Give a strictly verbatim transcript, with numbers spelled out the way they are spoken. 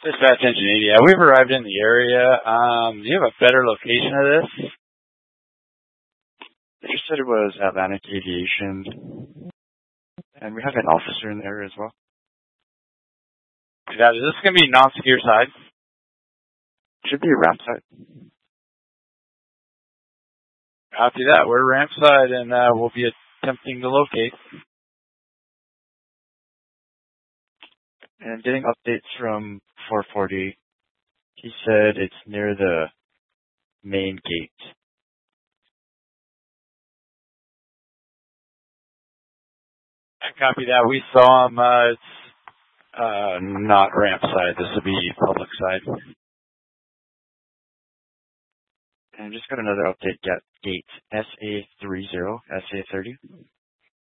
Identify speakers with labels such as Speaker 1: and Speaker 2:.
Speaker 1: Dispatch engineer, yeah, we've arrived in the area. Um, do you have a better location of this?
Speaker 2: They just said it was Atlantic Aviation, and we have an officer in there as well.
Speaker 1: Yeah, is this going to be non-secure side?
Speaker 2: Should be a ramp side.
Speaker 1: Copy that. We're ramp side, and uh, we'll be attempting to locate.
Speaker 2: And getting updates from four forty. He said it's near the main gate.
Speaker 1: Copy that. We saw him. Uh, it's uh, not ramp side. This will be public side.
Speaker 2: And just got another update. Get gate S A thirty, S A thirty.